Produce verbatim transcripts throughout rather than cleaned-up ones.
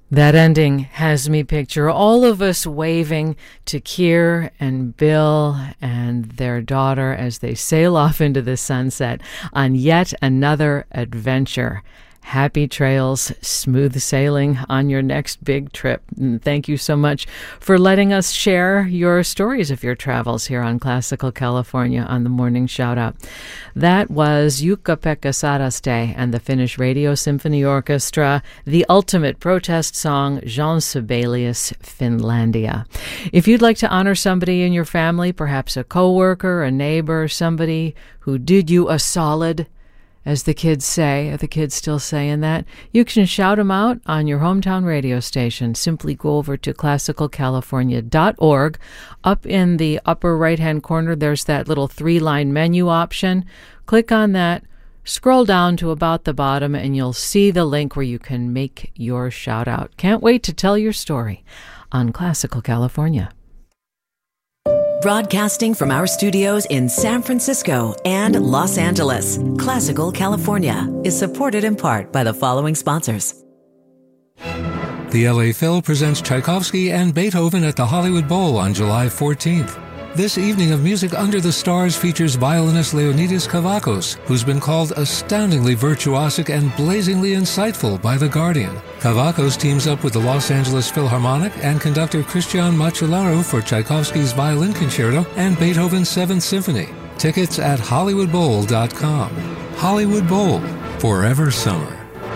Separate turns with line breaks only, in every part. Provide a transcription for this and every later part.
That ending has me picture all of us waving to Keir and Bill and their daughter as they sail off into the sunset on yet another adventure. Happy trails, smooth sailing on your next big trip. And thank you so much for letting us share your stories of your travels here on Classical California on the Morning Shout Out. That was Jukka-Pekka Saraste and the Finnish Radio Symphony Orchestra, the ultimate protest song, Jean Sibelius, Finlandia. If you'd like to honor somebody in your family, perhaps a coworker, a neighbor, somebody who did you a solid, as the kids say, are the kids still saying that? You can shout them out on your hometown radio station. Simply go over to classical california dot org. Up in the upper right-hand corner, there's that little three-line menu option. Click on that, scroll down to about the bottom, and you'll see the link where you can make your shout-out. Can't wait to tell your story on Classical California.
Broadcasting from our studios in San Francisco and Los Angeles, Classical California is supported in part by the following sponsors.
The L A Phil presents Tchaikovsky and Beethoven at the Hollywood Bowl on July fourteenth. This evening of Music Under the Stars features violinist Leonidas Kavakos, who's been called astoundingly virtuosic and blazingly insightful by The Guardian. Kavakos teams up with the Los Angeles Philharmonic and conductor Christian Macellaro for Tchaikovsky's Violin Concerto and Beethoven's Seventh Symphony. Tickets at hollywood bowl dot com. Hollywood Bowl, forever summer.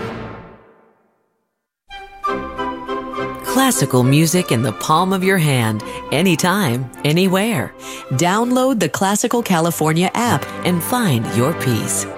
Classical music in the palm of your hand, anytime, anywhere. Download the Classical California app and find your peace.